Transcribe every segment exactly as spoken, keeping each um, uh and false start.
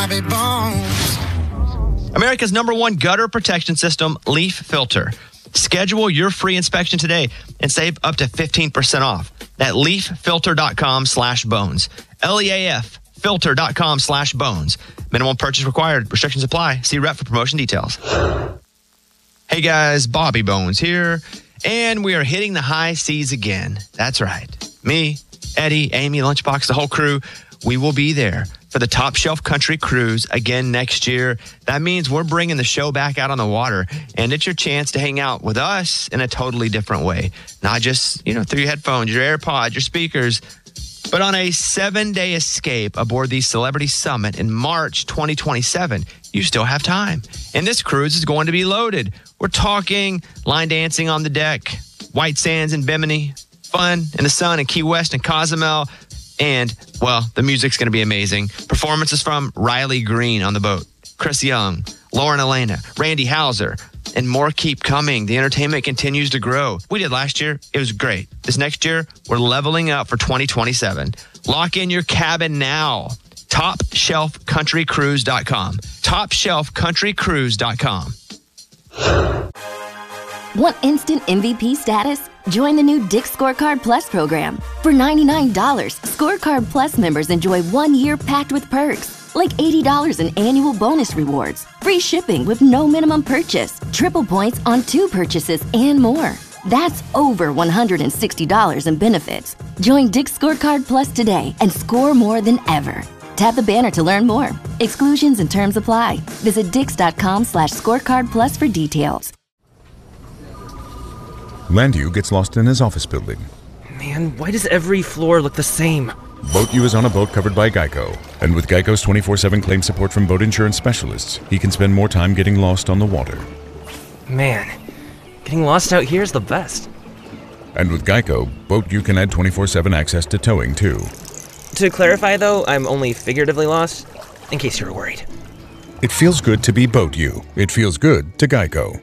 Bobby Bones. America's number one gutter protection system, Leaf Filter. Schedule your free inspection today and save up to fifteen percent off at leaffilter.com slash bones. L E A F filter.com slash bones. Minimum purchase required. Restrictions apply. See rep for promotion details. Hey guys, Bobby Bones here. And we are hitting the high seas again. That's right. Me, Eddie, Amy, Lunchbox, the whole crew, we will be there for the Top Shelf Country Cruise again next year. That means we're bringing the show back out on the water, and it's your chance to hang out with us in a totally different way. Not just, you know, through your headphones, your AirPods, your speakers, but on a seven-day escape aboard the Celebrity Summit in March twenty twenty-seven. You still have time. And this cruise is going to be loaded. We're talking line dancing on the deck, White Sands in Bimini, fun in the sun in Key West and Cozumel, and, well, the music's going to be amazing. Performances from Riley Green on the boat, Chris Young, Lauren Elena, Randy Houser, and more keep coming. The entertainment continues to grow. We did last year. It was great. This next year, we're leveling up for twenty twenty-seven. Lock in your cabin now. top shelf country cruise dot com. top shelf country cruise dot com. Want instant M V P status? Join the new Dick's Scorecard Plus program. For ninety-nine dollars, Scorecard Plus members enjoy one year packed with perks, like eighty dollars in annual bonus rewards, free shipping with no minimum purchase, triple points on two purchases, and more. That's over one hundred sixty dollars in benefits. Join Dick's Scorecard Plus today and score more than ever. Tap the banner to learn more. Exclusions and terms apply. Visit dix.com slash scorecard plus for details. Landu gets lost in his office building. Man, why does every floor look the same? BoatU is on a boat covered by Geico. And with Geico's twenty-four seven claim support from boat insurance specialists, he can spend more time getting lost on the water. Man, getting lost out here is the best. And with Geico, BoatU can add twenty-four seven access to towing, too. To clarify, though, I'm only figuratively lost, in case you were worried. It feels good to be BoatU. It feels good to Geico.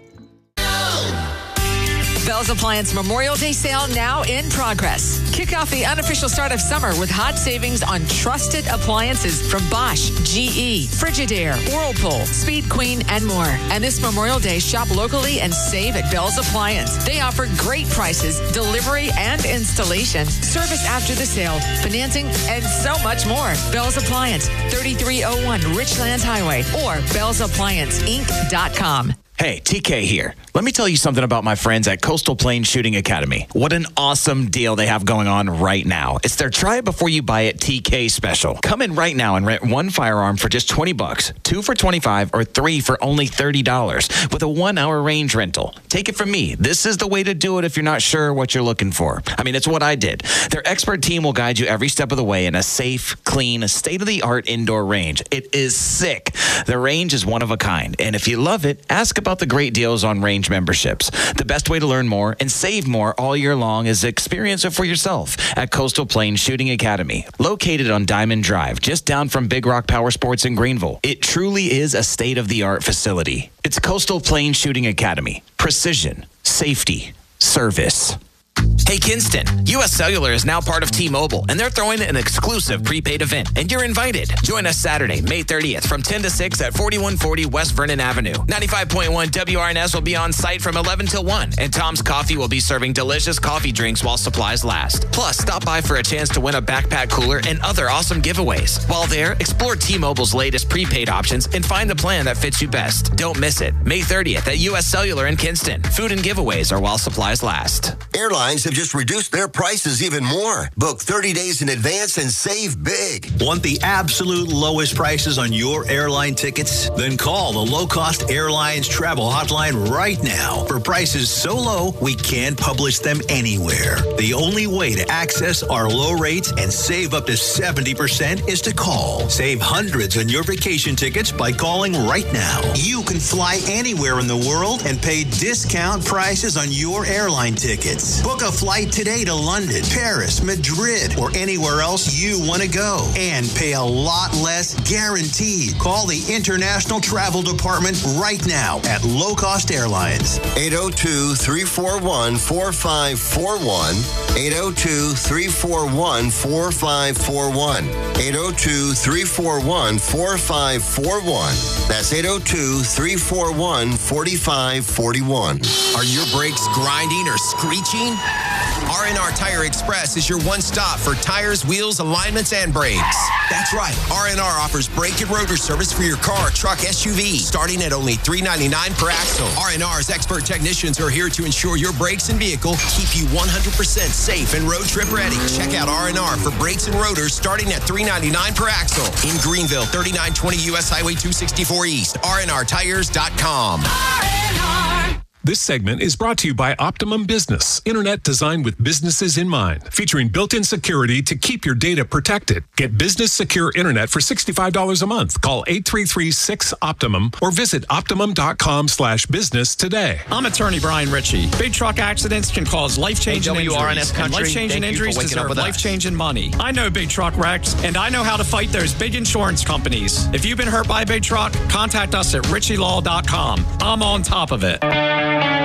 Bell's Appliance Memorial Day sale now in progress. Kick off the unofficial start of summer with hot savings on trusted appliances from Bosch, G E, Frigidaire, Whirlpool, Speed Queen, and more. And this Memorial Day, shop locally and save at Bell's Appliance. They offer great prices, delivery and installation, service after the sale, financing, and so much more. Bell's Appliance, thirty-three oh one Richlands Highway, or bells appliance inc dot com. Hey, T K here. Let me tell you something about my friends at Coastal Plains Shooting Academy. What an awesome deal they have going on right now. It's their try it before you buy it T K special. Come in right now and rent one firearm for just twenty bucks, two for twenty-five, or three for only thirty dollars with a one-hour range rental. Take it from me. This is the way to do it if you're not sure what you're looking for. I mean, it's what I did. Their expert team will guide you every step of the way in a safe, clean, state-of-the-art indoor range. It is sick. The range is one of a kind, and if you love it, ask about the great deals on range memberships. The best way to learn more and save more all year long is experience it for yourself at Coastal Plains Shooting Academy, located on Diamond Drive, just down from Big Rock Power Sports in Greenville. It truly is a state-of-the-art facility. It's Coastal Plains Shooting Academy. Precision, safety, service. Hey Kinston, U S Cellular is now part of T-Mobile, and they're throwing an exclusive prepaid event, and you're invited. Join us Saturday, May thirtieth from ten to six at forty-one forty West Vernon Avenue. ninety-five point one W R N S will be on site from eleven till one, and Tom's Coffee will be serving delicious coffee drinks while supplies last. Plus, stop by for a chance to win a backpack cooler and other awesome giveaways. While there, explore T-Mobile's latest prepaid options and find the plan that fits you best. Don't miss it. May thirtieth at U S Cellular in Kinston. Food and giveaways are while supplies last. Airlines have just reduced their prices even more. Book thirty days in advance and save big. Want the absolute lowest prices on your airline tickets? Then call the Low Cost Airlines Travel Hotline right now. For prices so low, we can't publish them anywhere. The only way to access our low rates and save up to seventy percent is to call. Save hundreds on your vacation tickets by calling right now. You can fly anywhere in the world and pay discount prices on your airline tickets. Book a flight today to London, Paris, Madrid, or anywhere else you want to go and pay a lot less guaranteed. Call the International Travel Department right now at Low Cost Airlines. eight oh two, three four one, four five four one. eight oh two, three four one, four five four one. eight oh two, three four one, four five four one. That's eight oh two, three four one, four five four one. Are your brakes grinding or screeching? R and R Tire Express is your one stop for tires, wheels, alignments, and brakes. That's right. R and R offers brake and rotor service for your car, truck, S U V, starting at only three dollars and ninety-nine cents per axle. R and R's expert technicians are here to ensure your brakes and vehicle keep you one hundred percent safe and road trip ready. Check out R and R for brakes and rotors starting at three dollars and ninety-nine cents per axle. In Greenville, thirty-nine twenty U S Highway two sixty-four East, R and R tires dot com. R and R. This segment is brought to you by Optimum Business, internet designed with businesses in mind, featuring built-in security to keep your data protected. Get business secure internet for sixty-five dollars a month. Call eight three three, six, Optimum or visit optimum.com slash business today. I'm attorney Brian Ritchie. Big truck accidents can cause life-changing Hey, W R N S injuries. And Country, life-changing thank you for injuries waking up deserve with us. life-changing money. I know big truck wrecks, and I know how to fight those big insurance companies. If you've been hurt by a big truck, contact us at ritchie law dot com. I'm on top of it.